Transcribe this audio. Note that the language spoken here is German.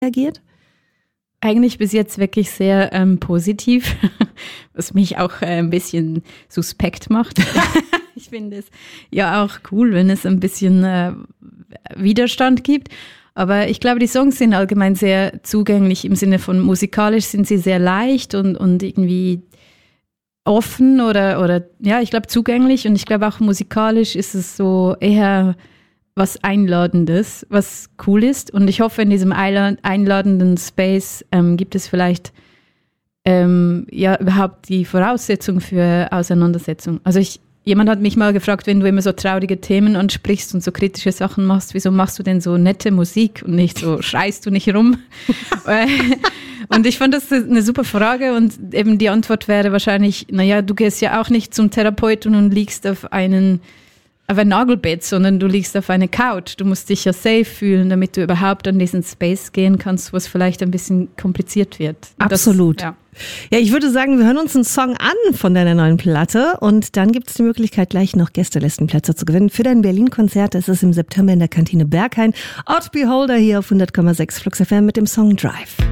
reagiert? Eigentlich bis jetzt wirklich sehr positiv, was mich auch ein bisschen suspekt macht. Ich finde es ja auch cool, wenn es ein bisschen Widerstand gibt. Aber ich glaube, die Songs sind allgemein sehr zugänglich im Sinne von musikalisch sind sie sehr leicht und irgendwie offen oder ja, ich glaube zugänglich. Und ich glaube auch musikalisch ist es so eher was Einladendes, was cool ist. Und ich hoffe, in diesem einladenden Space gibt es vielleicht ja überhaupt die Voraussetzung für Auseinandersetzung. Also jemand hat mich mal gefragt, wenn du immer so traurige Themen ansprichst und so kritische Sachen machst, wieso machst du denn so nette Musik und nicht so, schreist du nicht rum? Und ich fand das eine super Frage und eben die Antwort wäre wahrscheinlich, naja, du gehst ja auch nicht zum Therapeuten und liegst auf ein Nagelbett, sondern du liegst auf einer Couch. Du musst dich ja safe fühlen, damit du überhaupt an diesen Space gehen kannst, wo es vielleicht ein bisschen kompliziert wird. Absolut. Ja, ich würde sagen, wir hören uns einen Song an von deiner neuen Platte und dann gibt es die Möglichkeit, gleich noch Gästelistenplätze zu gewinnen für dein Berlin-Konzert. Das ist im September in der Kantine Berghain. Art Beholder hier auf 100,6 Flux FM mit dem Song Drive.